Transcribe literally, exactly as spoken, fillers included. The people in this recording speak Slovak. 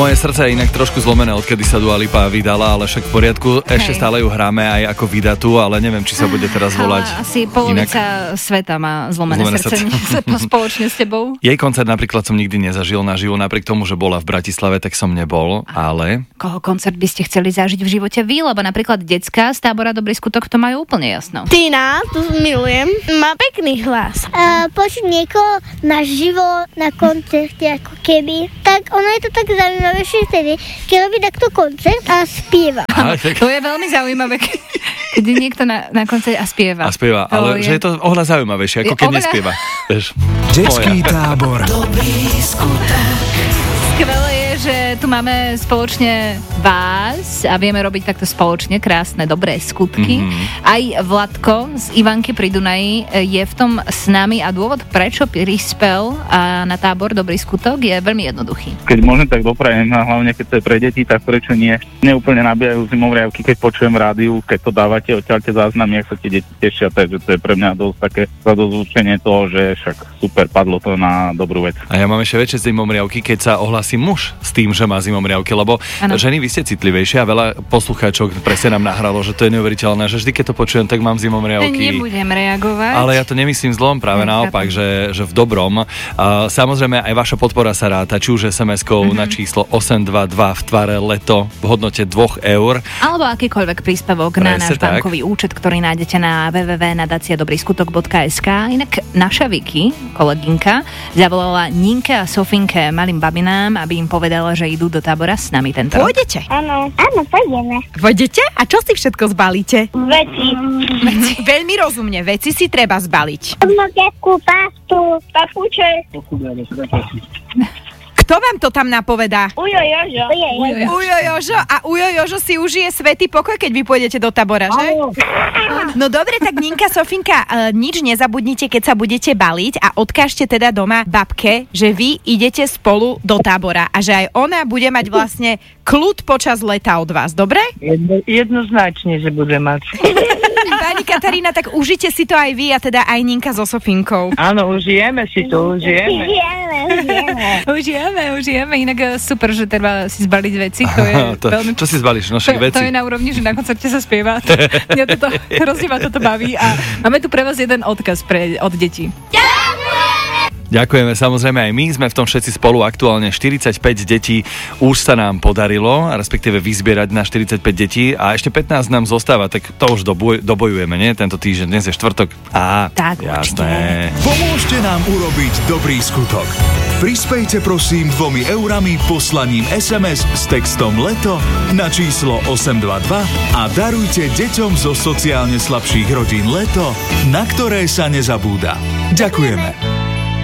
Moje srdce je inak trošku zlomené, odkedy sa Dua Lipa vydala, ale však v poriadku. Ešte Hej. stále ju hráme aj ako vydatú, ale neviem, či sa bude teraz volať. Ale asi polovica inak. Sveta má zlomené, zlomené srdce, srdce. Spoločne s tebou. Jej koncert napríklad som nikdy nezažil naživo, napriek tomu, že bola v Bratislave, tak som nebol, ale... Koho koncert by ste chceli zažiť v živote vy? Lebo napríklad decká z tábora Dobrý skutok to majú úplne jasno. Tina, tu milujem, má pekný hlas. Uh, počuť niekoho naživo na koncerte ako keby, tak ono je to tak zaujímavejšie vtedy, keď robí takto koncert a spieva. Aha, tak... To je veľmi zaujímavé, keď je niekto na, na koncerte a spieva. A spieva, ale to že je to oveľa zaujímavejšie, ako keď oveľa... nespieva. Detský tábor Dobrý skutok. Skvelé je, že tu máme spoločne vás a vieme robiť takto spoločne krásne, dobré skutky. Mm-hmm. Aj Vladko z Ivanky pri Dunaji je v tom s nami a dôvod, prečo prispel na tábor Dobrý skutok, je veľmi jednoduchý. Keď môžem, tak doprajem, a hlavne keď to je pre deti, tak prečo nie? Neúplne nabíjajú zimomriavky, keď počujem v rádiu, keď to dávate, odtiaľte záznamy, ak sa tie deti tešia, takže to je pre mňa dosť také radosťučenie toho, že však super, padlo to na dobrú vec. A ja mám ešte väčšie zimomriavky, keď sa ohlási muž s tým, že má zimomriavky, lebo ano. Ženy, vy ste citlivejšie a veľa poslucháčov presne nám nahralo, že to je neuveriteľné, že vždy, keď to počujem, tak mám zimomriavky. Nebudem reagovať. Ale ja to nemyslím zlom, práve ne, naopak, že, že v dobrom. Uh, samozrejme, aj vaša podpora sa ráta, či už es em eskou mm-hmm. na číslo osem dva dva v tvare leto v hodnote dvoch eur. Alebo akýkoľvek príspevok Presne na náš tak. bankový účet, ktorý nájdete na w w w bodka nadácia dobrý skutok bodka es ká. Inak naša Vicky, kolegynka, zavolala Ninke a Sofinke, malým babinám, aby im povedala, že idú do tábora s nami tento rok. Pôjdete? Áno, áno, pôjdeme. Pôjdete? A čo si všetko zbalíte? Veci. Veci. Veľmi rozumne, veci si treba zbaliť. Mokiatku, pastu, papuče. Kto vám to tam napovedá? Ujo Jožo. Ujo Jožo. A Ujo Jožo si užije svätý pokoj, keď vy pôjdete do tábora, že? No dobre, tak Ninka, Sofinka, uh, nič nezabudnite, keď sa budete baliť a odkážte teda doma babke, že vy idete spolu do tábora a že aj ona bude mať vlastne kľud počas leta od vás, dobre? Jedno, jednoznačne, že bude mať. Pani Katarína, tak užite si to aj vy a teda aj Ninka so Sofinkou. Áno, užijeme si to, užijeme. Užijeme, užijeme. Užijeme, užijeme, inak super, že treba si zbaliť veci, to je to, veľmi... Čo si zbalíš? No však to, veci. to je na úrovni, že na koncerte sa spieva. Mňa toto, hrozne ma toto baví a máme tu pre vás jeden odkaz pre, od detí. Ďakujeme, samozrejme aj my sme v tom všetci spolu, aktuálne štyridsaťpäť detí už sa nám podarilo, respektíve vyzbierať na štyridsaťpäť detí a ešte pätnásť nám zostáva, tak to už doboj, dobojujeme, nie? Tento týždeň, dnes je štvrtok. Á, tak, jasné. Určite. Pomôžte nám urobiť dobrý skutok. Prispejte prosím dvomi eurami poslaním es em es s textom LETO na číslo osem dva dva a darujte deťom zo sociálne slabších rodín LETO, na ktoré sa nezabúda. Ďakujeme.